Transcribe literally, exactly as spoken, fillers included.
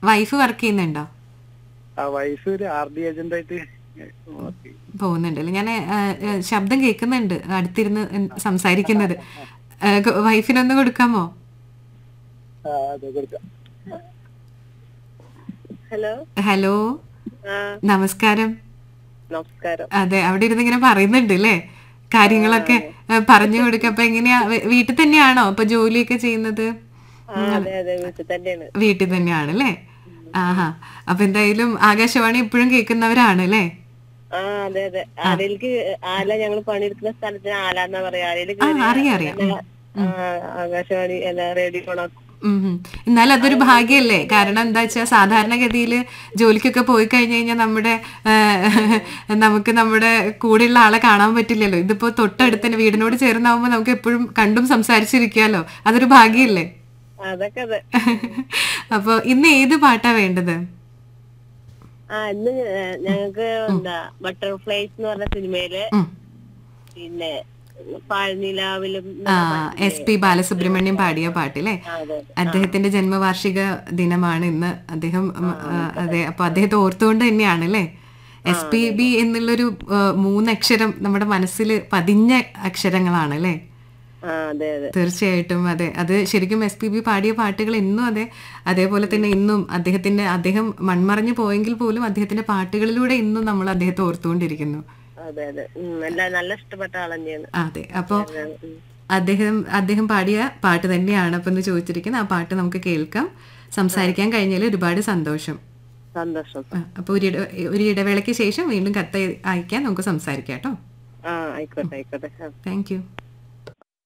Wife work ചെയ്യുന്നുണ്ടോ? ആ wife ഒരു ആർ ഡി ഏജന്റ് ആയിട്ട് പോകുന്നുണ്ടല്ലേ? ഞാൻ ശബ്ദം കേൾക്കുന്നുണ്ട് അടുത്തിരുന്ന് സംസാരിക്കുന്നത്. വൈഫിനൊന്ന് കൊടുക്കാമോ? ഹലോ ഹലോ, നമസ്കാരം. നമസ്കാരം. അതെ, അവിടെ ഇരുന്ന് ഇങ്ങനെ പറയുന്നുണ്ട് അല്ലേ കാര്യങ്ങളൊക്കെ പറഞ്ഞു കൊടുക്ക. അപ്പൊ എങ്ങനെയാ, വീട്ടിൽ തന്നെയാണോ ഇപ്പൊ ജോലിയൊക്കെ ചെയ്യുന്നത്? വീട്ടിൽ തന്നെയാണ് അല്ലേ? ആഹാ. അപ്പൊ എന്തായാലും ആകാശവാണി എപ്പോഴും കേൾക്കുന്നവരാണ് അല്ലേ? ആ അതെ അതെ. ആരേലേക്ക് ആല ഞങ്ങൾ പണിയെടുക്കുന്ന സ്ഥലത്തിന് ആലാന്നാ പറയാ. അറിയാം അറിയാം. ആകാശവാണി റേഡിയോ ഓണാക്കും. എന്നാലും അതൊരു ഭാഗ്യല്ലേ? കാരണം എന്താ വെച്ചാൽ സാധാരണഗതിയിൽ ജോലിക്കൊക്കെ പോയി കഴിഞ്ഞു കഴിഞ്ഞാൽ നമ്മുടെ നമുക്ക് നമ്മുടെ കൂടെയുള്ള ആളെ കാണാൻ പറ്റില്ലല്ലോ. ഇതിപ്പോ തൊട്ടടുത്ത് തന്നെ വീടിനോട് ചേർന്നാവുമ്പോ നമുക്ക് എപ്പോഴും കണ്ടും സംസാരിച്ചിരിക്കാലോ. അതൊരു ഭാഗ്യല്ലേ? അതൊക്കെ അതെ. അപ്പൊ ഇന്ന് ഏത് പാട്ടാ വേണ്ടത്? ആ ഇന്ന് ഞങ്ങക്ക് എന്താ ബട്ടർഫ്ലൈസ് എന്ന് പറഞ്ഞ സിനിമയില് പിന്നെ പാഴ്നിലാവിലും എസ് പി ബാലസുബ്രഹ്മണ്യം പാടിയ പാട്ടില്ലേ? അദ്ദേഹത്തിന്റെ ജന്മവാർഷിക ദിനമാണ് ഇന്ന്. അദ്ദേഹം അതെ, അപ്പൊ അദ്ദേഹത്തെ ഓർത്തുകൊണ്ട് തന്നെയാണ് അല്ലേ? എസ് പി ബി എന്നുള്ളൊരു മൂന്നക്ഷരം നമ്മുടെ മനസ്സിൽ പതിഞ്ഞ അക്ഷരങ്ങളാണ് അല്ലേ? തീർച്ചയായിട്ടും അതെ. അത് ശരിക്കും എസ് പി ബി പാടിയ പാട്ടുകൾ ഇന്നും അതെ, അതേപോലെ തന്നെ ഇന്നും അദ്ദേഹത്തിന്റെ അദ്ദേഹം മൺമറഞ്ഞു പോയെങ്കിൽ പോലും അദ്ദേഹത്തിന്റെ പാട്ടുകളിലൂടെ ഇന്നും നമ്മൾ അദ്ദേഹത്തെ ഓർത്തുകൊണ്ടിരിക്കുന്നു. അതെ. അപ്പൊ അദ്ദേഹം അദ്ദേഹം പാടിയ പാട്ട് തന്നെയാണ് അപ്പൊ ഇന്ന് ചോദിച്ചിരിക്കുന്നത്. ആ പാട്ട് നമുക്ക് കേൾക്കാം. സംസാരിക്കാൻ കഴിഞ്ഞാൽ ഒരുപാട് സന്തോഷം. സന്തോഷം. അപ്പൊ ഒരു ഒരു ഇടവേളയ്ക്ക് ശേഷം വീണ്ടും കത്ത് അയക്കാൻ നമുക്ക് സംസാരിക്കാം കേട്ടോ. ആയിക്കോട്ടെ ആയിക്കോട്ടെ. Thank you.